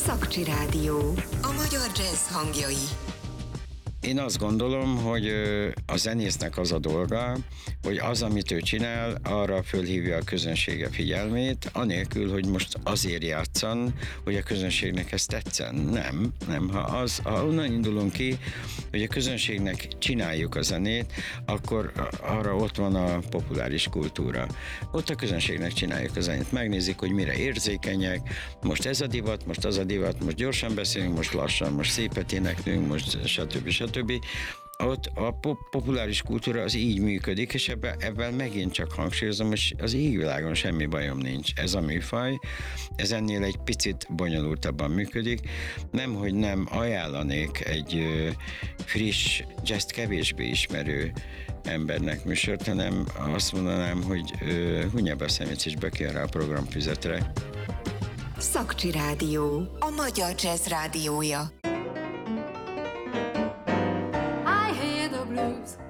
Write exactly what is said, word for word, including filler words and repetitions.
Szakcsi Rádió. A magyar jazz hangjai. Én azt gondolom, hogy a zenésznek az a dolga, hogy az, amit ő csinál, arra fölhívja a közönsége figyelmét, anélkül, hogy most azért játszan, hogy a közönségnek ez tetszen. Nem, nem. Ha, az, ha onnan indulunk ki, hogy a közönségnek csináljuk a zenét, akkor arra ott van a populáris kultúra. Ott a közönségnek csináljuk a zenét. Megnézik, hogy mire érzékenyek, most ez a divat, most az a divat, most gyorsan beszélünk, most lassan, most szépet éneklünk, most stb. stb. Ott a pop- populáris kultúra az így működik, és ebben, ebben megint csak hangsúlyozom, hogy az égvilágon semmi bajom nincs. Ez a műfaj, ez ennél egy picit bonyolultabban működik. Nem, hogy nem ajánlanék egy ö, friss, jazz kevésbé ismerő embernek műsort, hanem azt mondanám, hogy hunja be a szemét és bekén rá a programfüzetre. Szakcsi Rádió. A magyar jazz rádiója. I hear the blues